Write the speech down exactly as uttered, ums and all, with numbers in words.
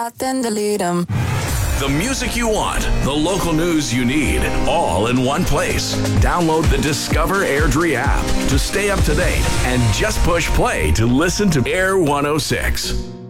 then delete them. The music you want, the local news you need, all in one place. Download the Discover Airdrie app to stay up to date and just push play to listen to Air one oh six.